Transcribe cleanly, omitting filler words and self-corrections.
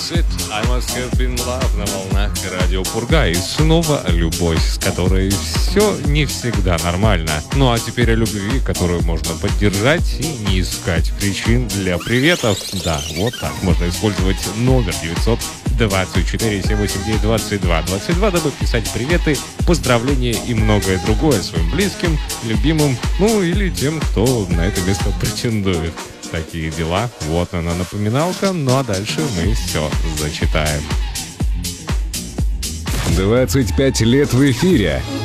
It, I must have been love на волнах радио Пурга. И снова любовь, с которой все не всегда нормально. Ну а теперь о любви, которую можно поддержать и не искать причин для приветов. Да, вот так можно использовать номер 924-789-2222, дабы писать приветы, поздравления и многое другое своим близким, любимым, ну или тем, кто на это место претендует. Такие дела. Вот она напоминалка, ну а дальше мы все зачитаем. 25 лет в эфире.